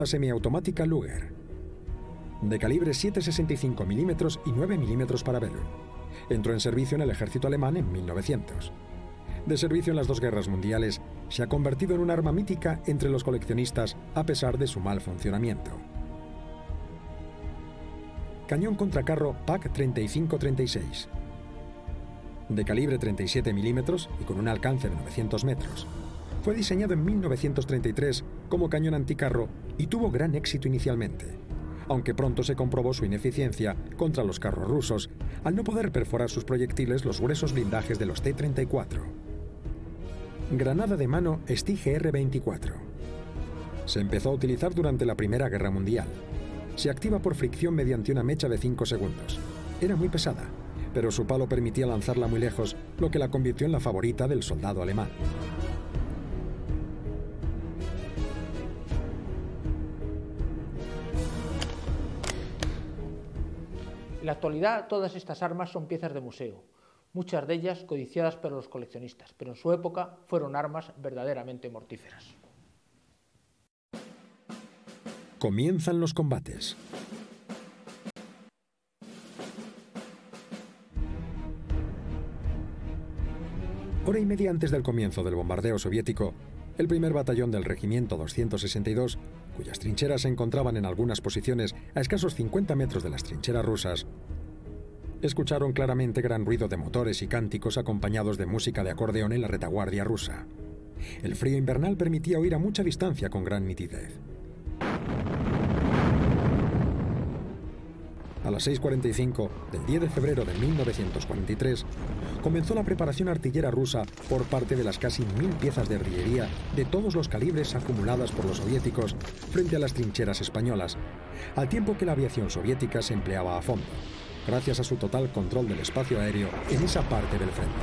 semiautomática Luger, de calibre 7,65 mm y 9 mm Parabellum. Entró en servicio en el ejército alemán en 1900. De servicio en las dos guerras mundiales, se ha convertido en un arma mítica entre los coleccionistas a pesar de su mal funcionamiento. Cañón contracarro PAC 35-36. De calibre 37 mm y con un alcance de 900 metros. Fue diseñado en 1933 como cañón anticarro y tuvo gran éxito inicialmente, aunque pronto se comprobó su ineficiencia contra los carros rusos al no poder perforar sus proyectiles los gruesos blindajes de los T-34. Granada de mano STIG R-24. Se empezó a utilizar durante la Primera Guerra Mundial. Se activa por fricción mediante una mecha de 5 segundos. Era muy pesada, pero su palo permitía lanzarla muy lejos, lo que la convirtió en la favorita del soldado alemán. En la actualidad, todas estas armas son piezas de museo, muchas de ellas codiciadas por los coleccionistas, pero en su época fueron armas verdaderamente mortíferas. Comienzan los combates. Hora y media antes del comienzo del bombardeo soviético, el primer batallón del Regimiento 262, cuyas trincheras se encontraban en algunas posiciones a escasos 50 metros de las trincheras rusas, escucharon claramente gran ruido de motores y cánticos acompañados de música de acordeón en la retaguardia rusa. El frío invernal permitía oír a mucha distancia con gran nitidez. A las 6:45 del 10 de febrero de 1943, comenzó la preparación artillera rusa por parte de las casi 1000 piezas de artillería de todos los calibres acumuladas por los soviéticos frente a las trincheras españolas, al tiempo que la aviación soviética se empleaba a fondo, gracias a su total control del espacio aéreo en esa parte del frente.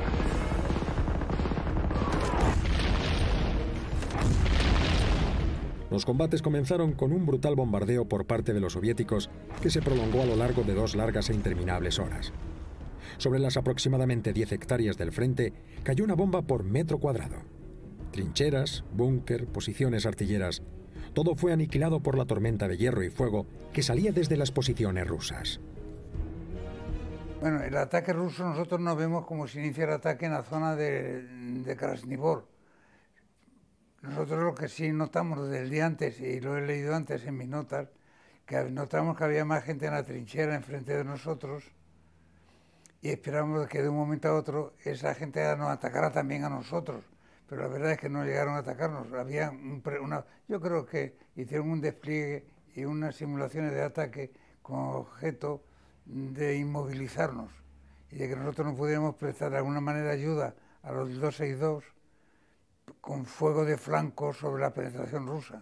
Los combates comenzaron con un brutal bombardeo por parte de los soviéticos que se prolongó a lo largo de 2 largas e interminables horas. Sobre las aproximadamente 10 hectáreas del frente cayó una bomba por metro cuadrado. Trincheras, búnker, posiciones artilleras, todo fue aniquilado por la tormenta de hierro y fuego que salía desde las posiciones rusas. Bueno, el ataque ruso nosotros no vemos como se inicia el ataque en la zona de Krasnivor. Nosotros lo que sí notamos desde el día antes, y lo he leído antes en mis notas, que notamos que había más gente en la trinchera enfrente de nosotros y esperamos que de un momento a otro esa gente nos atacara también a nosotros. Pero la verdad es que no llegaron a atacarnos. Yo creo que hicieron un despliegue y unas simulaciones de ataque con objeto de inmovilizarnos y de que nosotros no pudiéramos prestar de alguna manera ayuda a los 262 con fuego de flanco sobre la penetración rusa.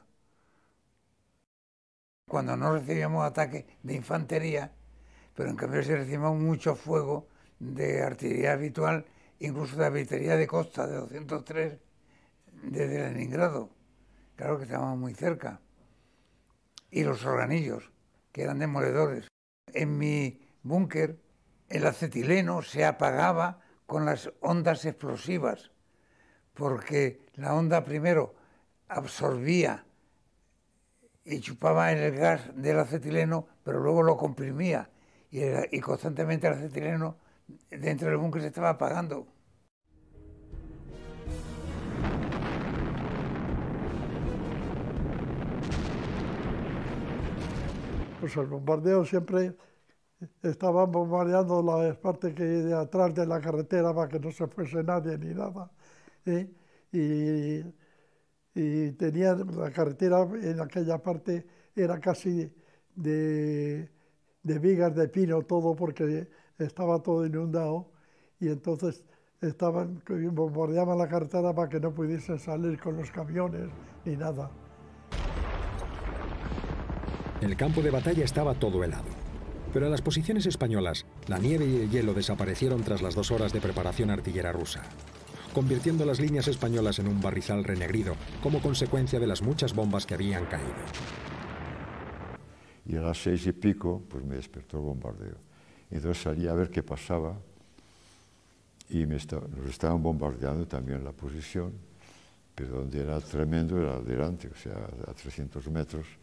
Cuando no recibíamos ataques de infantería, pero en cambio sí recibimos mucho fuego de artillería habitual, incluso de artillería de costa de 203 desde Leningrado, claro que estábamos muy cerca, y los organillos, que eran demoledores. En mi búnker el acetileno se apagaba con las ondas explosivas, porque la onda primero absorbía y chupaba el gas del acetileno, pero luego lo comprimía y constantemente el acetileno dentro del búnker se estaba apagando. Pues el bombardeo siempre estaban bombardeando la parte que de atrás de la carretera para que no se fuese nadie ni nada. Y tenía la carretera en aquella parte era casi de vigas de pino todo porque estaba todo inundado y entonces bombardeaban la carretera para que no pudiesen salir con los camiones ni nada. El campo de batalla estaba todo helado, pero en las posiciones españolas la nieve y el hielo desaparecieron tras las 2 horas de preparación artillera rusa, convirtiendo las líneas españolas en un barrizal renegrido como consecuencia de las muchas bombas que habían caído. Y a las 6 y pico, pues me despertó el bombardeo. Entonces salí a ver qué pasaba y nos estaban bombardeando también la posición pero donde era tremendo era delante, o sea, a 300 metros